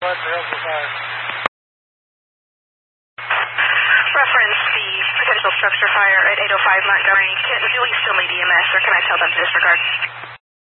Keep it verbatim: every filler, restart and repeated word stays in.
Reference the potential structure fire at eight oh five Montgomery. Can, do we still need E M S, or can I tell them to disregard?